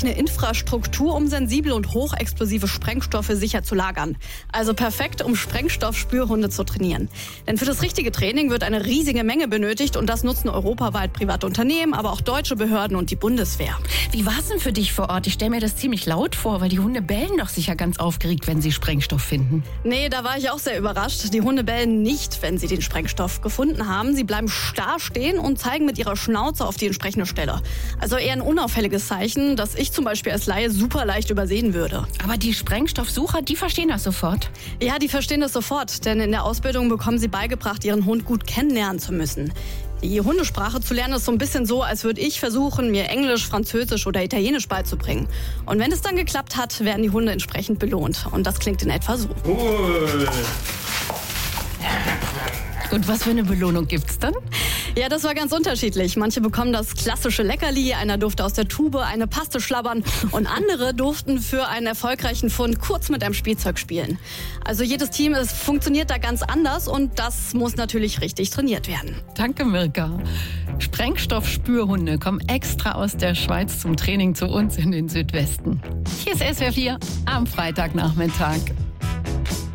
eine Infrastruktur, um sensible und hochexplosive Sprengstoffe sicher zu lagern. Also perfekt, um Sprengstoffspürhunde zu trainieren. Denn für das richtige Training wird eine riesige Menge benötigt und das nutzen europaweit private Unternehmen, aber auch deutsche Behörden und die Bundeswehr. Wie war es denn für dich vor Ort? Ich stelle mir das ziemlich laut vor, weil die Hunde bellen doch sicher ganz aufgeregt, wenn sie Sprengstoff finden. Nee, da war ich auch sehr überrascht. Die Hunde bellen nicht, wenn sie den Sprengstoff gefunden haben. Sie bleiben starr stehen und zeigen mit ihrer Schnauze auf die entsprechende Stelle. Also eher ein unauffälliges Zeichen, das ich zum Beispiel als Laie super leicht übersehen würde. Aber die Sprengstoffsucher, die verstehen das sofort. Ja, die verstehen das sofort, denn in der Ausbildung bekommen sie beigebracht, ihren Hund gut kennenlernen zu müssen. Die Hundesprache zu lernen ist so ein bisschen so, als würde ich versuchen, mir Englisch, Französisch oder Italienisch beizubringen. Und wenn es dann geklappt hat, werden die Hunde entsprechend belohnt. Und das klingt in etwa so. Cool. Und was für eine Belohnung gibt's dann? Ja, das war ganz unterschiedlich. Manche bekommen das klassische Leckerli, einer durfte aus der Tube eine Paste schlabbern und andere durften für einen erfolgreichen Fund kurz mit einem Spielzeug spielen. Also jedes Team funktioniert da ganz anders und das muss natürlich richtig trainiert werden. Danke, Mirka. Sprengstoffspürhunde kommen extra aus der Schweiz zum Training zu uns in den Südwesten. Hier ist SWR 4 am Freitagnachmittag.